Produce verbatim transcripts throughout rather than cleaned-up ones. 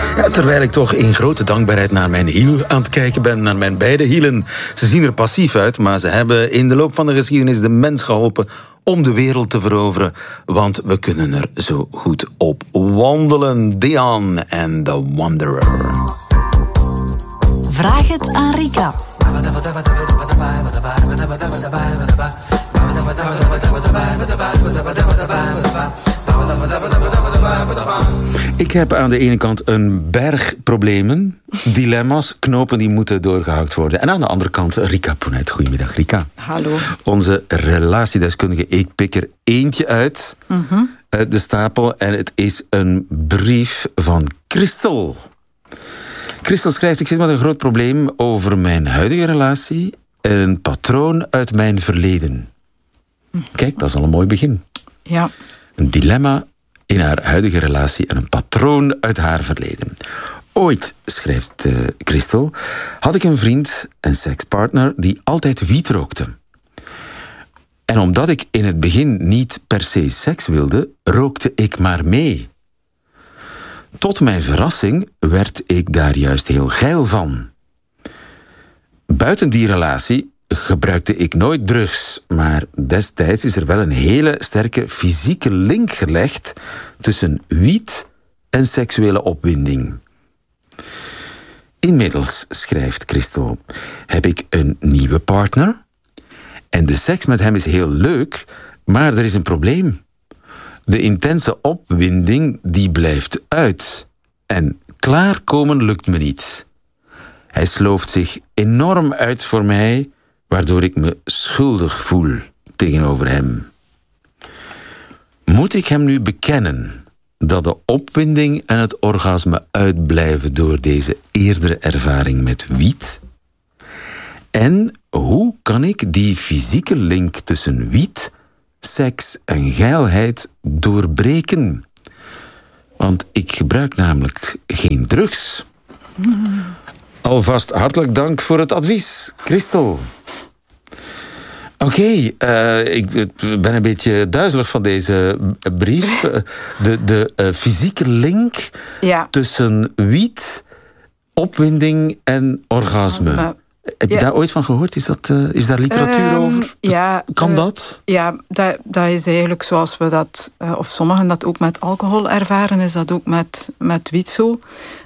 Ja, terwijl ik toch in grote dankbaarheid naar mijn hiel aan het kijken ben, naar mijn beide hielen. Ze zien er passief uit, maar ze hebben in de loop van de geschiedenis de mens geholpen om de wereld te veroveren, want we kunnen er zo goed op wandelen. Dion en The Wanderer. Vraag het aan Rika. Ik heb aan de ene kant een berg problemen, dilemma's, knopen die moeten doorgehakt worden. En aan de andere kant Rika Ponet. Goedemiddag, Rika. Hallo. Onze relatiedeskundige. Ik pik er eentje uit, mm-hmm. uit de stapel. En het is een brief van Christel. Christel schrijft: ik zit met een groot probleem over mijn huidige relatie en een patroon uit mijn verleden. Kijk, dat is al een mooi begin. Ja. Een dilemma in haar huidige relatie en een patroon uit haar verleden. Ooit, schrijft uh, Christel, had ik een vriend, een sekspartner, die altijd wiet rookte. En omdat ik in het begin niet per se seks wilde, rookte ik maar mee. Tot mijn verrassing werd ik daar juist heel geil van. Buiten die relatie gebruikte ik nooit drugs, maar destijds is er wel een hele sterke fysieke link gelegd tussen wiet en seksuele opwinding. Inmiddels, schrijft Christel, heb ik een nieuwe partner en de seks met hem is heel leuk, maar er is een probleem. De intense opwinding die blijft uit en klaarkomen lukt me niet. Hij slooft zich enorm uit voor mij, waardoor ik me schuldig voel tegenover hem. Moet ik hem nu bekennen dat de opwinding en het orgasme uitblijven door deze eerdere ervaring met wiet? En hoe kan ik die fysieke link tussen wiet, seks en geilheid doorbreken? Want ik gebruik namelijk geen drugs. Mm. Alvast hartelijk dank voor het advies, Christel. Oké, okay, uh, ik ben een beetje duizelig van deze brief. De, de uh, fysieke link ja. tussen wiet, opwinding en orgasme. orgasme. Heb je ja. daar ooit van gehoord? Is, dat, uh, is daar literatuur um, over? Ja, kan uh, dat? Ja, dat, dat is eigenlijk zoals we dat, uh, of sommigen dat ook met alcohol ervaren, is dat ook met, met wiet zo.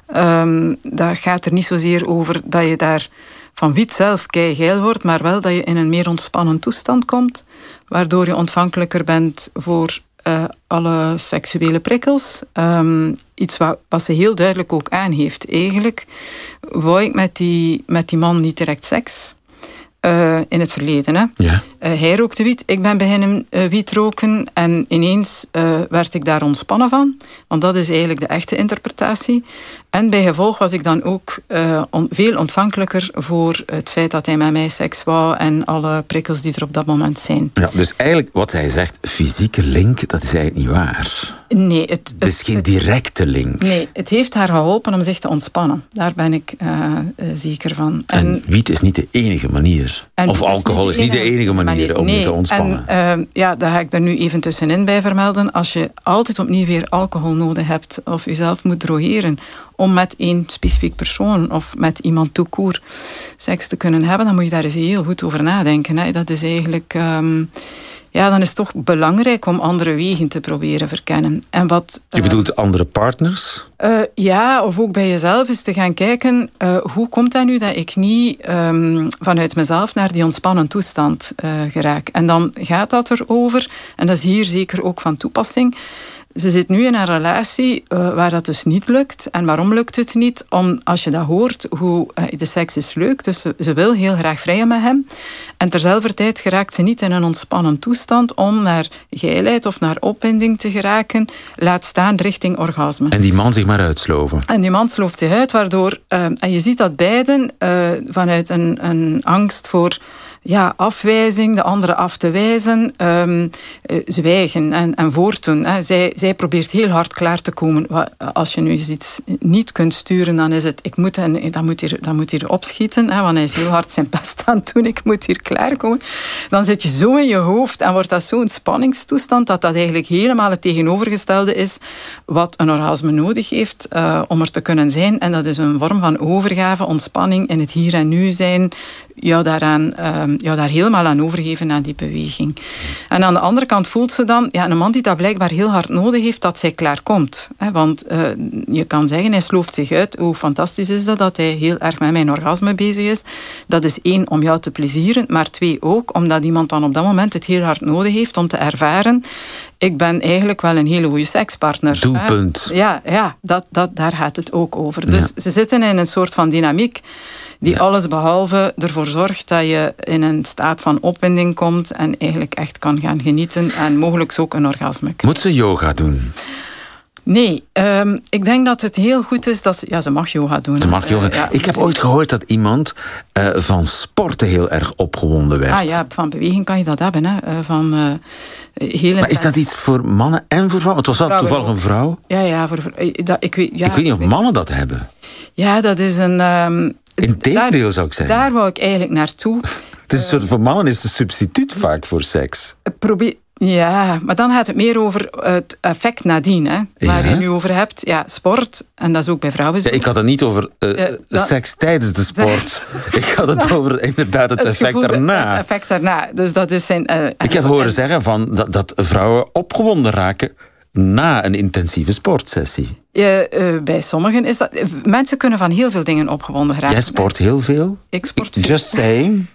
Um, dat gaat er niet zozeer over dat je daar van wiet zelf keigeil wordt, maar wel dat je in een meer ontspannen toestand komt, waardoor je ontvankelijker bent voor uh, alle seksuele prikkels. Um, iets wat, wat ze heel duidelijk ook aangeeft. Eigenlijk wou ik met die, met die man niet direct seks. Uh, in het verleden. Hè. Ja. Uh, hij rookte wiet, ik ben bij hem uh, wiet roken en ineens uh, werd ik daar ontspannen van. Want dat is eigenlijk de echte interpretatie. En bij gevolg was ik dan ook uh, on, veel ontvankelijker voor het feit dat hij met mij seks wou en alle prikkels die er op dat moment zijn. Ja, dus eigenlijk wat hij zegt, fysieke link, dat is eigenlijk niet waar. Nee, het, het, het is geen directe link. Nee, het heeft haar geholpen om zich te ontspannen. Daar ben ik uh, uh, zeker van. En, en wiet is niet de enige manier. Of alcohol is niet de enige manier, manier om nee, je te ontspannen. En uh, ja, daar ga ik er nu even tussenin bij vermelden. Als je altijd opnieuw weer alcohol nodig hebt of jezelf moet drogeren om met één specifiek persoon of met iemand tout court seks te kunnen hebben, dan moet je daar eens heel goed over nadenken. Hè. Dat is eigenlijk... Um, ja, dan is het toch belangrijk om andere wegen te proberen verkennen. En wat, je bedoelt uh, andere partners? Uh, ja, of ook bij jezelf is te gaan kijken, uh, hoe komt dat nu dat ik niet um, vanuit mezelf naar die ontspannen toestand uh, geraak. En dan gaat dat erover, en dat is hier zeker ook van toepassing. Ze zit nu in een relatie uh, waar dat dus niet lukt. En waarom lukt het niet? Om, als je dat hoort, hoe, uh, de seks is leuk, dus ze, ze wil heel graag vrijen met hem. En terzelfde tijd geraakt ze niet in een ontspannen toestand om naar geilheid of naar opwinding te geraken, laat staan richting orgasme. En die man zich maar uitsloven. En die man slooft zich uit, waardoor... Uh, en je ziet dat beiden uh, vanuit een, een angst voor ja, afwijzing, de andere af te wijzen, um, uh, zwijgen en, en voortdoen. Hè. Zij, zij probeert heel hard klaar te komen. Als je nu eens iets niet kunt sturen, dan is het, ik moet, en, dat moet hier, dat moet hier opschieten, hè, want hij is heel hard zijn best aan het doen, ik moet hier klaarkomen. Dan zit je zo in je hoofd en wordt dat zo'n spanningstoestand dat dat eigenlijk helemaal het tegenovergestelde is wat een orgasme nodig heeft uh, om er te kunnen zijn. En dat is een vorm van overgave, ontspanning, in het hier en nu zijn, jou, daaraan, uh, jou daar helemaal aan overgeven aan die beweging. En aan de andere kant voelt ze dan, ja, een man die dat blijkbaar heel hard nodig heeft, dat zij klaar komt. Hè, want uh, je kan zeggen, hij slooft zich uit. Hoe fantastisch is dat, dat hij heel erg met mijn orgasme bezig is. Dat is één, om jou te plezieren, maar twee ook, omdat iemand dan op dat moment het heel hard nodig heeft om te ervaren, ik ben eigenlijk wel een hele goede sekspartner. Doelpunt. Hè. Ja, ja dat, dat, daar gaat het ook over. Dus ja. Ze zitten in een soort van dynamiek die ja. alles behalve ervoor zorgt dat je in een staat van opwinding komt en eigenlijk echt kan gaan genieten en mogelijk ook een orgasme krijgt. Moet ze yoga doen? Nee, um, ik denk dat het heel goed is dat ze... Ja, ze mag yoga doen. Ze mag yoga. Uh, ja. Ik heb ooit gehoord dat iemand uh, van sporten heel erg opgewonden werd. Ah ja, van beweging kan je dat hebben. Hè. Uh, van, uh, heel maar is dat iets voor mannen en voor vrouwen? Het was wel vrouwen toevallig een vrouw. Ja, ja. Voor, dat, ik, weet, ja ik weet niet of mannen dat hebben. Ja, dat is een... Um, Integendeel zou ik zeggen. Daar wou ik eigenlijk naartoe. Het is een soort, voor mannen is het een substituut vaak voor seks. Probeer... Ja, maar dan gaat het meer over het effect nadien, hè, waar ja. je nu over hebt. Ja, sport, en dat is ook bij vrouwen zo. Ja, ik had het niet over uh, ja, dat, seks tijdens de sport. ik had het over inderdaad het, het effect daarna. Het effect daarna. Dus dat is zijn, uh, ik heb horen en, zeggen van dat, dat vrouwen opgewonden raken na een intensieve sportsessie. Ja, uh, bij sommigen is dat... Mensen kunnen van heel veel dingen opgewonden raken. Jij sport heel veel? Ik sport veel. Just saying.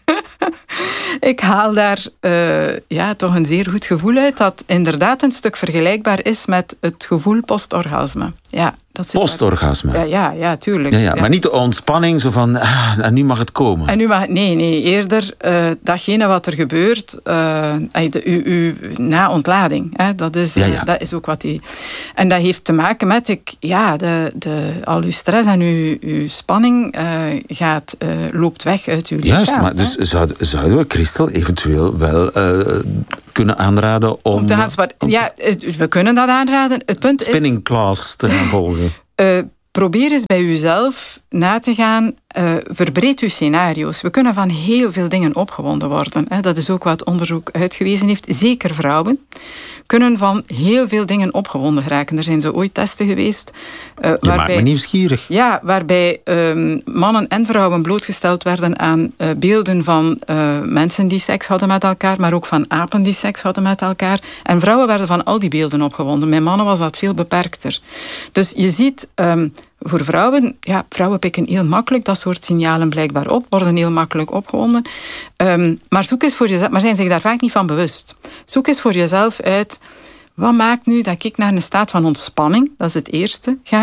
Ik haal daar uh, ja, toch een zeer goed gevoel uit dat inderdaad een stuk vergelijkbaar is met het gevoel postorgasme. Ja, postorgasme? Ja, ja, ja, tuurlijk. Ja, ja, ja. Maar niet de ontspanning, zo van, ah, en nu mag het komen. En nu mag het, nee, nee, eerder uh, datgene wat er gebeurt uh, de, u, u, na ontlading. Hè, dat, is, uh, ja, ja. dat is ook wat die... En dat heeft te maken met, ik, ja, de, de, al uw stress en uw, uw spanning uh, gaat, uh, loopt weg uit uw lichaam. Juist, maar dus zouden, zouden we Christel eventueel wel uh, kunnen aanraden om... om te gaan sparen. Om, ja, we kunnen dat aanraden. Het punt spinning is... class te gaan volgen. Uh, probeer eens bij uzelf na te gaan, uh, verbreed uw scenario's. We kunnen van heel veel dingen opgewonden worden. Hè. Dat is ook wat onderzoek uitgewezen heeft. Zeker vrouwen kunnen van heel veel dingen opgewonden geraken. Er zijn zo ooit testen geweest. Uh, Je waarbij, maakt me nieuwsgierig. Ja, waarbij um, mannen en vrouwen blootgesteld werden aan uh, beelden van uh, mensen die seks hadden met elkaar, maar ook van apen die seks hadden met elkaar. En vrouwen werden van al die beelden opgewonden. Bij mannen was dat veel beperkter. Dus je ziet... Um, Voor vrouwen, ja, vrouwen pikken heel makkelijk dat soort signalen blijkbaar op, worden heel makkelijk opgewonden. Um, maar zoek eens voor jezelf, maar zijn zich daar vaak niet van bewust. Zoek eens voor jezelf uit, wat maakt nu dat ik naar een staat van ontspanning, dat is het eerste, ga.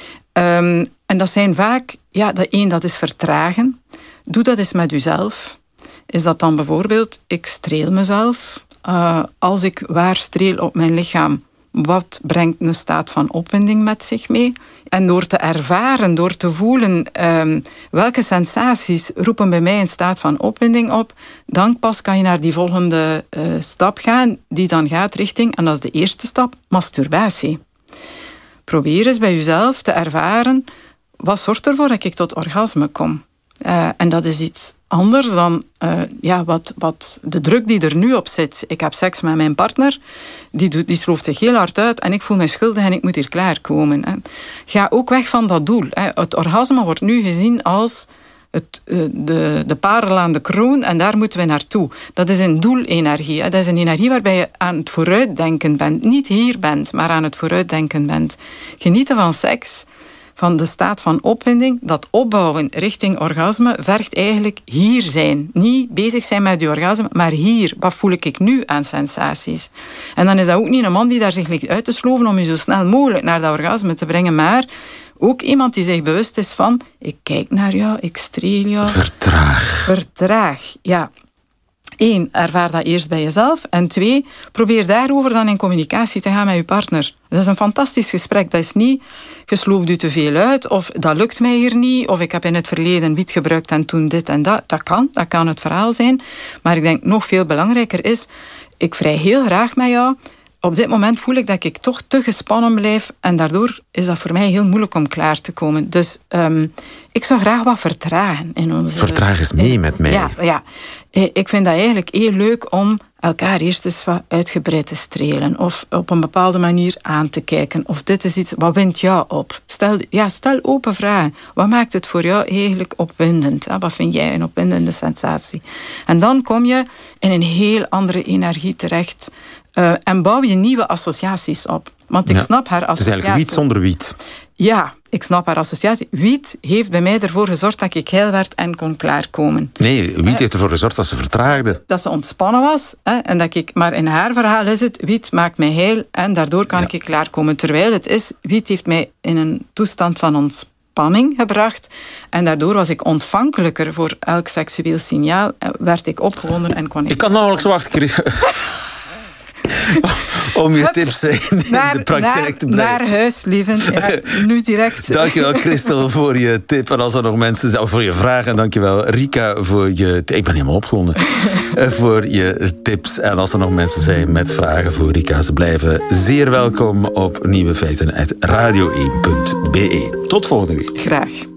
Um, en dat zijn vaak, ja, dat één, dat is vertragen. Doe dat eens met jezelf. Is dat dan bijvoorbeeld, ik streel mezelf. Uh, als ik waar streel op mijn lichaam, wat brengt een staat van opwinding met zich mee? En door te ervaren, door te voelen um, welke sensaties roepen bij mij een staat van opwinding op, dan pas kan je naar die volgende uh, stap gaan, die dan gaat richting, en dat is de eerste stap, masturbatie. Probeer eens bij jezelf te ervaren, wat zorgt ervoor dat ik tot orgasme kom? Uh, en dat is iets anders dan uh, ja, wat, wat de druk die er nu op zit. Ik heb seks met mijn partner, die, doet, die slooft zich heel hard uit en ik voel me schuldig en ik moet hier klaarkomen. Hè. Ga ook weg van dat doel. Hè. Het orgasme wordt nu gezien als het, uh, de, de parel aan de kroon en daar moeten we naartoe. Dat is een doelenergie. Hè. Dat is een energie waarbij je aan het vooruitdenken bent. Niet hier bent, maar aan het vooruitdenken bent. Genieten van seks, van de staat van opwinding, dat opbouwen richting orgasme, vergt eigenlijk hier zijn. Niet bezig zijn met die orgasme, maar hier. Wat voel ik nu aan sensaties? En dan is dat ook niet een man die daar zich ligt uit te sloven om je zo snel mogelijk naar dat orgasme te brengen, maar ook iemand die zich bewust is van, ik kijk naar jou, ik streel jou. Vertraag. Vertraag, ja. één, ervaar dat eerst bij jezelf. En twee, probeer daarover dan in communicatie te gaan met je partner. Dat is een fantastisch gesprek. Dat is niet, je sloopt u te veel uit, of dat lukt mij hier niet, of ik heb in het verleden wiet gebruikt en toen dit en dat. Dat kan, dat kan het verhaal zijn. Maar ik denk nog veel belangrijker is, ik vrij heel graag met jou. Op dit moment voel ik dat ik toch te gespannen blijf en daardoor is dat voor mij heel moeilijk om klaar te komen. Dus um, ik zou graag wat vertragen in onze... Vertraag eens mee met mij. Ja, ja, ik vind dat eigenlijk heel leuk om elkaar eerst eens wat uitgebreid te strelen of op een bepaalde manier aan te kijken. Of dit is iets, wat wint jou op? Stel, ja, stel open vragen. Wat maakt het voor jou eigenlijk opwindend? Wat vind jij een opwindende sensatie? En dan kom je in een heel andere energie terecht. Uh, en bouw je nieuwe associaties op. Want ik ja, snap haar associatie. Het is eigenlijk wiet zonder wiet. Ja, ik snap haar associatie. Wiet heeft bij mij ervoor gezorgd dat ik heil werd en kon klaarkomen. Nee, wiet heeft ervoor gezorgd dat ze vertraagde. Dat ze ontspannen was. Hè, en dat ik, maar in haar verhaal is het, wiet maakt mij heil en daardoor kan ja. ik klaarkomen. Terwijl het is, wiet heeft mij in een toestand van ontspanning gebracht. En daardoor was ik ontvankelijker voor elk seksueel signaal. Werd ik opgewonden en kon ik... Ik kan nauwelijks wachten, Chris. Om je tips in naar, de praktijk naar, te brengen. Naar huis, lieven. Ja, nu direct. Dankjewel, Christel, voor je tip. En als er nog mensen zijn, of voor je vragen. En dankjewel, Rika, voor je... Ik ben helemaal opgewonden. voor je tips. En als er nog mensen zijn met vragen voor Rika, ze blijven zeer welkom op Nieuwe Feiten uit radio één punt be. Tot volgende week. Graag.